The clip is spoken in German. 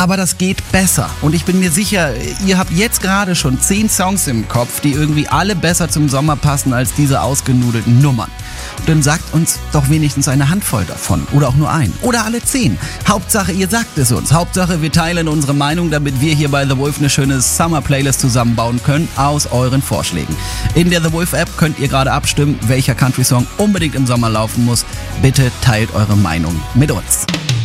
Aber das geht besser. Und ich bin mir sicher, ihr habt jetzt gerade schon 10 Songs im Kopf, die irgendwie alle besser zum Sommer passen als diese ausgenudelten Nummern. Und dann sagt uns doch wenigstens eine Handvoll davon. Oder auch nur ein. Oder alle 10. Hauptsache, ihr sagt es uns. Hauptsache, wir teilen unsere Meinung, damit wir hier bei The Wolf eine schöne Summer-Playlist zusammenbauen können aus euren Vorschlägen. In der The Wolf-App könnt ihr gerade abstimmen, welcher Country-Song unbedingt im Sommer laufen muss. Bitte teilt eure Meinung mit uns.